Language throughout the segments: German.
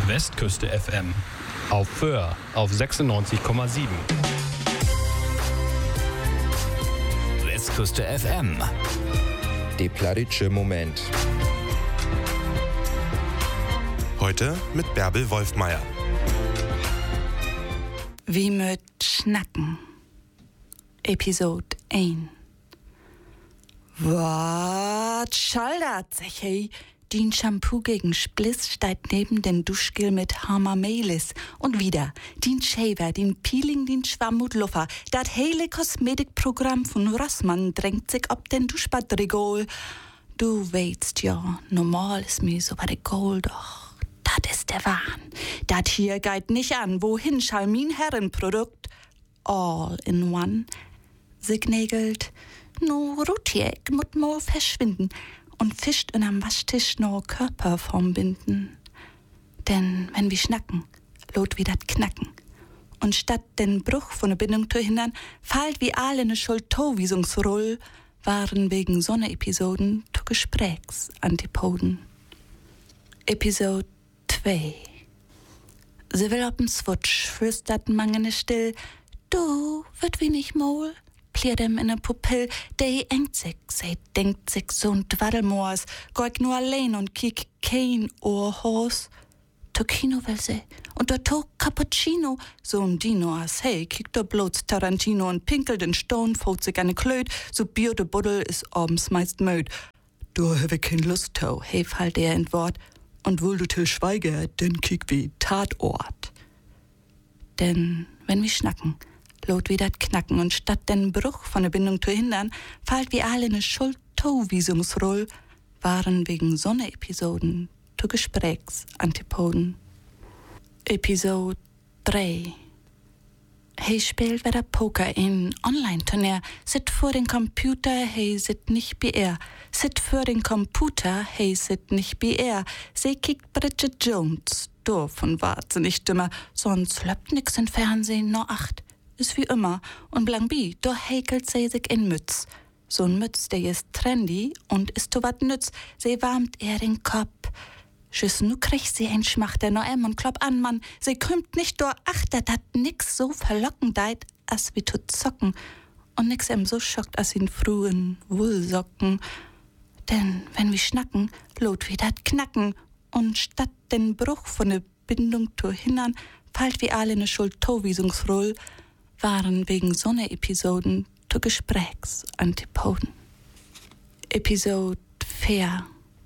Westküste FM. Auf Föhr auf 96,7. Westküste FM. Der plattdeutsche Moment. Heute mit Bärbel Wolfmeier. Wie mit Schnacken. Episode 1. Wat schaldert sich, hey? Den Shampoo gegen Spliss steigt neben den Duschgel mit Hamamelis. Und wieder, den Shaver, den Peeling, den Schwammut-Luffer. Das hele Kosmetikprogramm von Rossmann drängt sich ob den Duschbadregol. Du weißt ja, normal ist mir so bei der Gold, doch das ist der Wahn. Das hier geht nicht an, wohin schall mein Herrenprodukt? All in one. Signegelt, no Rutiek mut mal verschwinden. Und fischt in am Waschtisch nur Körperform binden. Denn wenn wir schnacken, lot wie dat Knacken. Und statt den Bruch von der Bindung zu hindern, fallt wie alle ne Schuldtowiesungsroll, waren wegen Sonne-Episoden zu Gesprächsantipoden. Episode 2. Sie will op'n Swutsch, flüstert mangene still, du, wird wie nicht mol? Pliert ihm in ne Pupill, der engt sich, sie denkt sich so'n Dwaddelmoors, geht nur allein und kiek kein Ohrhos. To Kino will sie, und dort to Cappuccino, so'n Dino as hey, kiekt der bloß Tarantino und pinkelt den Stone, faut sich eine Klöt, so Bier de Buddel is abends meist möd. Du habe kein Lust to, hey, fallt er in Wort, und wohl du till schweige, denn kiek wie Tatort. Denn wenn wir schnacken, lot wie dat Knacken und statt den Bruch von der Bindung zu hindern, fallt wie alle ne Schuldtowiesungsroll, waren wegen Sonne-Episoden zu Gesprächsantipoden. Episode 3. Hey spielt wieder Poker in Online-Turnier, sit vor den Computer, hey sit nicht wie er. Sit vor den Computer, hey sit nicht wie er. Sie kickt Bridget Jones, doof und wahnsinnig dümmer, sonst löppt nix im Fernsehen, nur 8. Ist wie immer, und Blanbi, da häkelt sie sich in Mütz. So'n Mütz, der ist trendy und ist to wat nütz, sie warmt er den Kopf. Schüss, nu kriegt sie ein Schmachter no und klopp an, Mann, sie kümmt nicht do achter, dat nix so verlockend deit, as wie to zocken, und nix so schockt as in frühen Wohlsocken. Denn wenn wir schnacken, lot wie dat Knacken, und statt den Bruch von der Bindung zu hindern, fallt wie alle ne Schuldtowiesungsroll, waren wegen Sonne-Episoden zu Gesprächsantipoden. Episode 4.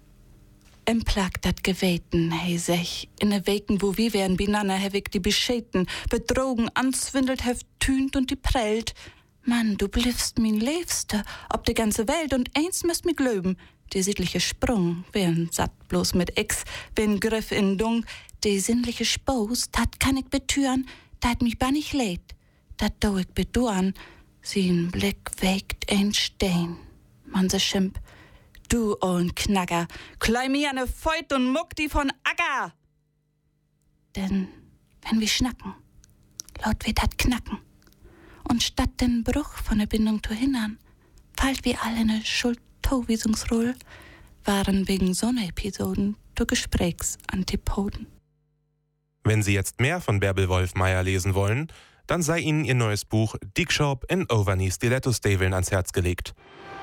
Plagt dat Geweten, hey sech, in ne Weken, wo wir wären, binanne, hewig die Beschäten, betrogen, anzwindelt, heft tünt und die prellt. Mann, du bliffst min Liebste, ob die ganze Welt, und eins müsst mi glöben, die sittliche Sprung, wär'n satt bloß mit X, wär'n Griff in Dung, die sinnliche Spaß, dat kann ich betüren, dat mich bann ich lädt. Dat do ich beduan, sie'n Blick wägt ein Stein. Man se schimpf, du ollen Knacker, klei mi an ne Feut und muck die von Acker. Denn wenn wir schnacken, laut wie dat Knacken, und statt den Bruch von der Bindung zu hindern, fallt wie alle ne Schuldtowiesungsroll, waren wegen Sonne-Episoden zu Gesprächsantipoden. Wenn Sie jetzt mehr von Bärbel Wolfmeier lesen wollen, dann sei Ihnen ihr neues Buch Dick Shop in Overknee Stiletto Staveln ans Herz gelegt.